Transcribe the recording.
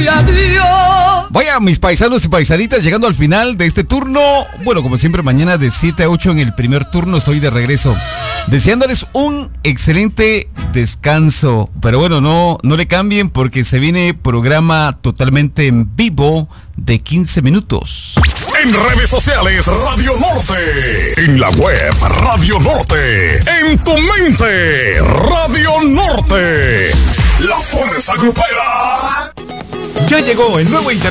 y adiós. Vaya, mis paisanos y paisanitas, llegando al final de este turno. Bueno, como siempre, mañana de 7 a 8 en el primer turno estoy de regreso, deseándoles un excelente descanso. Pero bueno, no le cambien porque se viene programa totalmente en vivo de 15 minutos. En redes sociales, Radio Norte. En la web, Radio Norte. En tu mente, Radio Norte. La fuerza grupera. Ya llegó el nuevo internet